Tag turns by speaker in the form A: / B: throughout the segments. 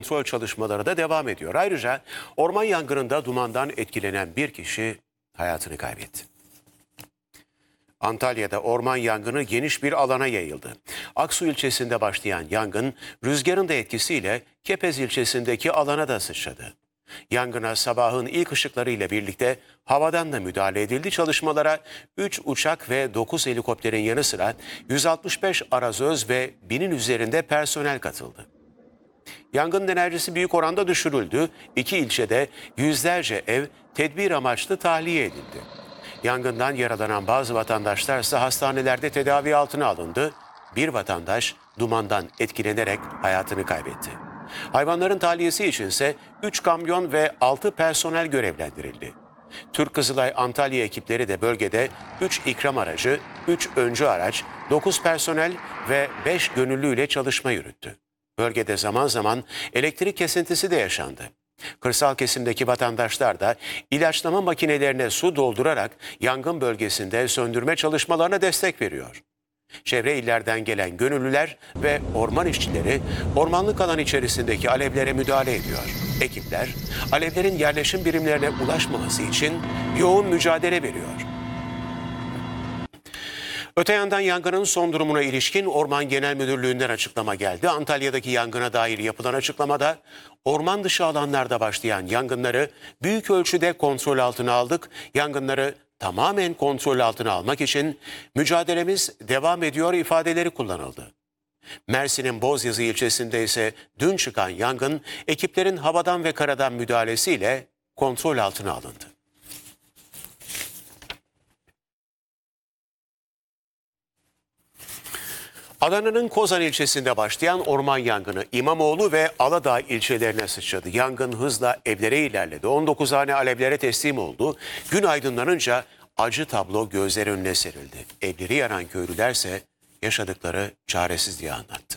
A: Kontrol çalışmaları da devam ediyor. Ayrıca orman yangınında dumandan etkilenen bir kişi hayatını kaybetti. Antalya'da orman yangını geniş bir alana yayıldı. Aksu ilçesinde başlayan yangın rüzgarın da etkisiyle Kepez ilçesindeki alana da sıçradı. Yangına sabahın ilk ışıklarıyla birlikte havadan da müdahale edildi. Çalışmalara 3 uçak ve 9 helikopterin yanı sıra 165 arazöz ve 1000'in üzerinde personel katıldı. Yangının enerjisi büyük oranda düşürüldü. 2 ilçede yüzlerce ev tedbir amaçlı tahliye edildi. Yangından yaralanan bazı vatandaşlar ise hastanelerde tedavi altına alındı. Bir vatandaş dumandan etkilenerek hayatını kaybetti. Hayvanların tahliyesi içinse 3 kamyon ve 6 personel görevlendirildi. Türk Kızılay Antalya ekipleri de bölgede 3 ikram aracı, 3 öncü araç, 9 personel ve 5 gönüllüyle çalışma yürüttü. Bölgede zaman zaman elektrik kesintisi de yaşandı. Kırsal kesimdeki vatandaşlar da ilaçlama makinelerine su doldurarak yangın bölgesinde söndürme çalışmalarına destek veriyor. Çevre illerden gelen gönüllüler ve orman işçileri ormanlık alan içerisindeki alevlere müdahale ediyor. Ekipler alevlerin yerleşim birimlerine ulaşmaması için yoğun mücadele veriyor. Öte yandan yangının son durumuna ilişkin Orman Genel Müdürlüğü'nden açıklama geldi. Antalya'daki yangına dair yapılan açıklamada orman dışı alanlarda başlayan yangınları büyük ölçüde kontrol altına aldık. Yangınları tamamen kontrol altına almak için mücadelemiz devam ediyor ifadeleri kullanıldı. Mersin'in Bozyazı ilçesinde ise dün çıkan yangın ekiplerin havadan ve karadan müdahalesiyle kontrol altına alındı. Adana'nın Kozan ilçesinde başlayan orman yangını İmamoğlu ve Aladağ ilçelerine sıçradı. Yangın hızla evlere ilerledi. 19 hane alevlere teslim oldu. Gün aydınlanınca acı tablo gözler önüne serildi. Evleri yanan köylülerse yaşadıkları çaresizliği anlattı.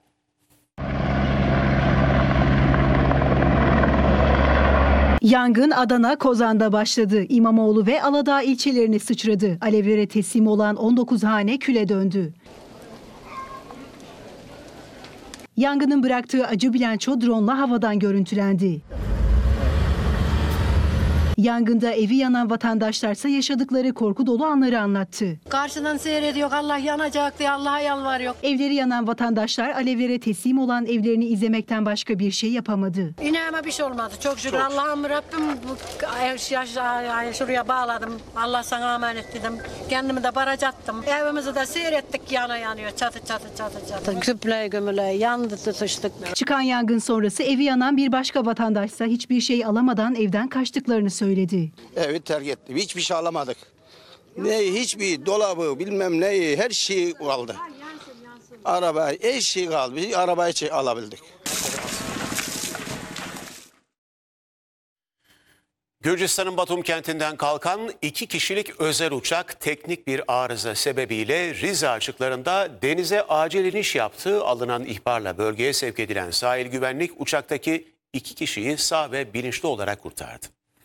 B: Yangın Adana, Kozan'da başladı. İmamoğlu ve Aladağ ilçelerine sıçradı. Alevlere teslim olan 19 hane küle döndü. Yangının bıraktığı acı bilanço drone'la havadan görüntülendi. Yangında evi yanan vatandaşlarsa yaşadıkları korku dolu anları anlattı.
C: Karşıdan seyrediyor, Allah yanacak diye Allah'a yalvarıyor.
B: Evleri yanan vatandaşlar alevlere teslim olan evlerini izlemekten başka bir şey yapamadı.
C: İneğime bir şey olmadı. Çok şükür Allah'ım Rabbim şuraya bağladım. Allah sana emanet dedim. Kendimi de baracattım. Evimizi de seyrettik yanıyor. Çatı çatı. Küple gömüle yandı tutuştuk.
B: Çıkan yangın sonrası evi yanan bir başka vatandaşsa hiçbir şey alamadan evden kaçtıklarını söyledi.
D: Evi terk ettim. Hiçbir şey alamadık. Hiçbir dolabı bilmem neyi her şey kaldı. Araba her şey kaldı. Bir arabayı alabildik.
A: Gürcistan'ın Batum kentinden kalkan 2 kişilik özel uçak teknik bir arıza sebebiyle Rize açıklarında denize acil iniş yaptığı alınan ihbarla bölgeye sevk edilen sahil güvenlik uçaktaki 2 kişiyi sağ ve bilinçli olarak kurtardı.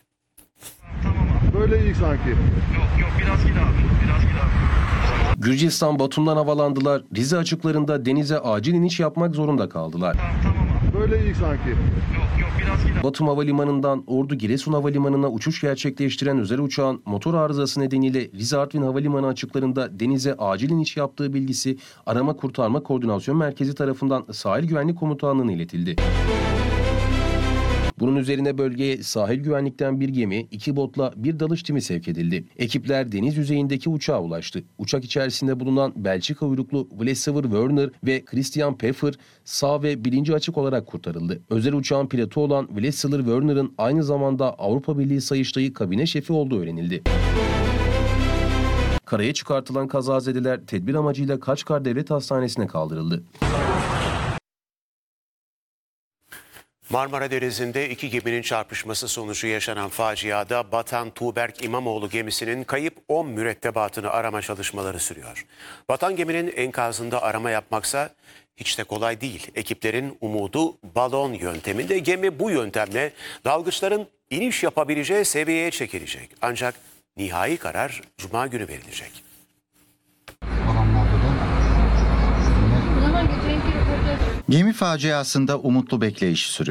E: Böyle iyi sanki.
F: Yok biraz git abi.
G: Gürcistan Batum'dan havalandılar. Rize açıklarında denize acil iniş yapmak zorunda kaldılar.
F: Tamam abi.
E: Böyle iyi sanki.
F: Yok biraz git abi.
G: Batum Havalimanı'ndan Ordu Giresun Havalimanı'na uçuş gerçekleştiren özel uçağın motor arızası nedeniyle Rize Artvin Havalimanı açıklarında denize acil iniş yaptığı bilgisi Arama Kurtarma Koordinasyon Merkezi tarafından Sahil Güvenlik Komutanlığı'na iletildi. Bunun üzerine bölgeye sahil güvenlikten bir gemi, 2 botla bir dalış timi sevk edildi. Ekipler deniz yüzeyindeki uçağa ulaştı. Uçak içerisinde bulunan Belçika uyruklu Vlasiver Werner ve Christian Pfeffer sağ ve bilinci açık olarak kurtarıldı. Özel uçağın pilotu olan Vlasiver Werner'ın aynı zamanda Avrupa Birliği Sayıştayı kabine şefi olduğu öğrenildi. Karaya çıkartılan kazazedeler tedbir amacıyla Kaçkar Devlet Hastanesi'ne kaldırıldı.
A: Marmara Denizi'nde 2 geminin çarpışması sonucu yaşanan faciada batan Tuğberk İmamoğlu gemisinin kayıp 10 mürettebatını arama çalışmaları sürüyor. Batan geminin enkazında arama yapmaksa hiç de kolay değil. Ekiplerin umudu balon yönteminde. Gemi bu yöntemle dalgıçların iniş yapabileceği seviyeye çekilecek. Ancak nihai karar Cuma günü verilecek.
H: Gemi faciasında umutlu bekleyiş sürüyor.